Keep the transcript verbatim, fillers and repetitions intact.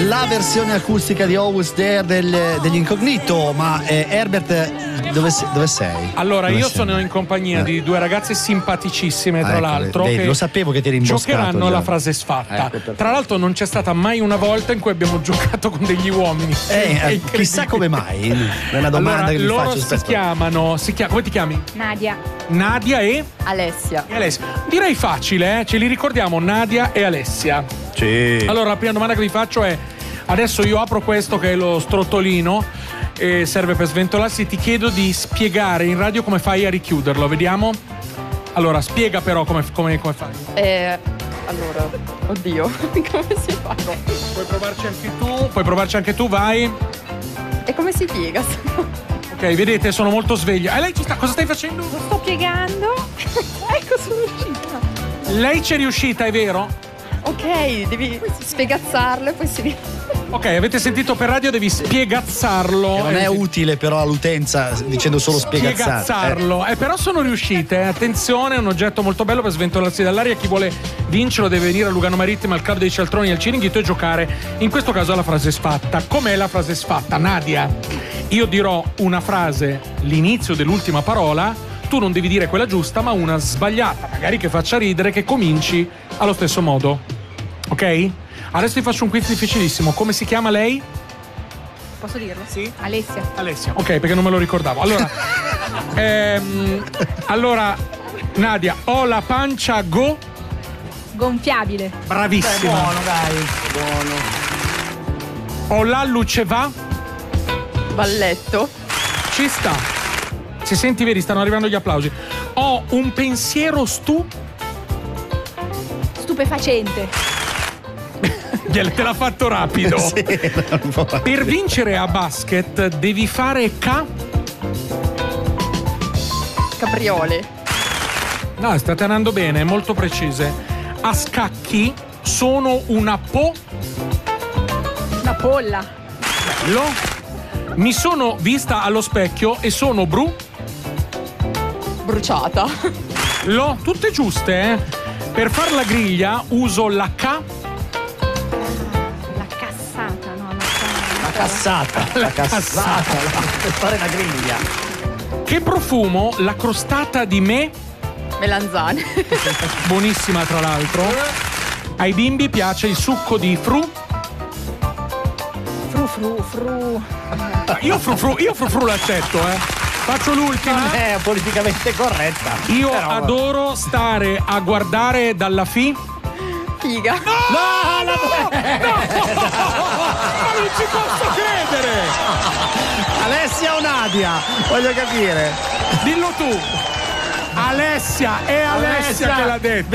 la versione acustica di Always There del, degli Incognito. Ma eh, Herbert, dove, se, dove sei? Allora, dove io sei? sono in compagnia eh. di due ragazze simpaticissime, tra ah, ecco, l'altro, vedi, che lo sapevo che ti eri imboscato, giocheranno già. la frase sfatta. Ecco, tra l'altro non c'è stata mai una volta in cui abbiamo giocato con degli uomini. Eh, eh, chissà come mai. È una domanda allora, che mi loro faccio si spesso. chiamano, si chiama, come ti chiami? Nadia. Nadia e? Alessia. E Alessia. Direi facile, eh? Ce li ricordiamo, Nadia e Alessia. Sì. Allora, la prima domanda che vi faccio è: adesso io apro questo che è lo strottolino e serve per sventolarsi. Ti chiedo di spiegare in radio come fai a richiuderlo, vediamo? Allora, spiega però come, come, come fai. Eh, allora, oddio, come si fa? Puoi provarci anche tu, puoi provarci anche tu, vai. E come si piega? Ok, vedete, sono molto sveglia. E lei ci sta, cosa stai facendo? Lo sto piegando. Ecco, sono riuscita. Lei c'è riuscita, è vero? Ok, devi spiegazzarlo e poi si... Ok, avete sentito per radio, devi spiegazzarlo. Che non è eh, utile però all'utenza dicendo solo spiegazzare. Spiegazzarlo. Eh. Eh, però sono riuscite. Eh. Attenzione, è un oggetto molto bello per sventolarsi dall'aria. Chi vuole vincerlo deve venire a Lugano Marittima, al Club dei Cialtroni, al Ciringhito e giocare. In questo caso alla frase sfatta. Com'è la frase sfatta, Nadia? Io dirò una frase, l'inizio dell'ultima parola. Tu non devi dire quella giusta, ma una sbagliata, magari che faccia ridere, che cominci allo stesso modo. Ok? Adesso ti faccio un quiz difficilissimo. Come si chiama lei? Posso dirlo? Sì. Alessia. Alessia. Ok, perché non me lo ricordavo. Allora, ehm, allora, Nadia, ho la pancia go... Gonfiabile. Bravissima. È buono, dai. Buono. Ho la luce va... Balletto. Ci sta. Si senti, vedi, stanno arrivando gli applausi. Ho un pensiero stu... Stupefacente. Te l'ha fatto rapido. Sì, per vincere a basket devi fare ca... Capriole. No, state andando bene, molto precise. A scacchi sono una po... Una polla. Lo... Mi sono vista allo specchio e sono bru... Bruciata. Lo... Tutte giuste, eh? Per far la griglia uso la ca... La cassata, la cassata, per fare la griglia. Che profumo la crostata di me? Melanzane. Buonissima, tra l'altro. Ai bimbi piace il succo di fru? Fru fru fru. Io fru fru, io fru fru l'accetto, eh. Faccio l'ultima. Non è politicamente corretta. Io però... adoro stare a guardare dalla fi. Figa. No! No! No! No! Ma non ci posso credere! Alessia o Nadia? Voglio capire. Dillo tu. Alessia, è Alessia, Alessia che l'ha detto.